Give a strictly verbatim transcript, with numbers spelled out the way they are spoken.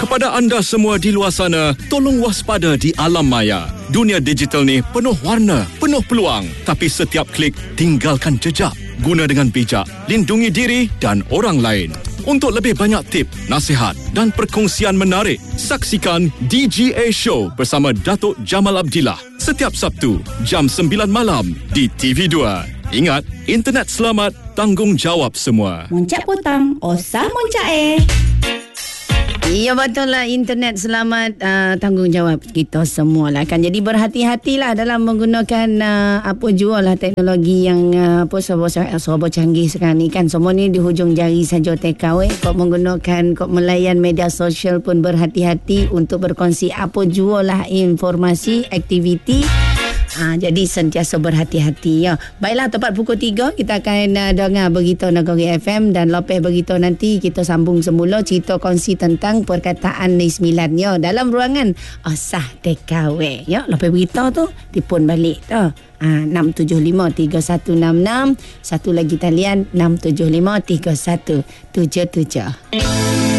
Kepada anda semua di luar sana, tolong waspada di alam maya. Dunia digital ni penuh warna, penuh peluang. Tapi setiap klik, tinggalkan jejak. Guna dengan bijak, lindungi diri dan orang lain. Untuk lebih banyak tip, nasihat dan perkongsian menarik, saksikan D G A Show bersama Datuk Jamal Abdillah setiap Sabtu jam sembilan malam di T V dua. Ingat, internet selamat, tanggungjawab semua. Muncak potang, osah muncak eh. Ya betul lah, internet selamat, uh, tanggungjawab kita semua lah kan. Jadi berhati-hatilah dalam menggunakan uh, apa jual lah teknologi yang uh, apa serba canggih sekarang ni kan. Semua ni di hujung jari saja take away. Kau menggunakan, kau melayan media sosial pun berhati-hati untuk berkongsi apa jual lah informasi, aktiviti. Ha, jadi sentiasa berhati-hati ya. Baiklah, tepat pukul tiga kita akan uh, dengar Berita Negeri F M, dan lepas berita nanti kita sambung semula cerita kongsi tentang perkataan ni sembilan ya dalam ruangan Osah T K W ya. Lepas berita tu telefon balik tu. Ha, enam tujuh lima tiga satu enam enam, satu lagi talian enam tujuh lima tiga satu tujuh tujuh.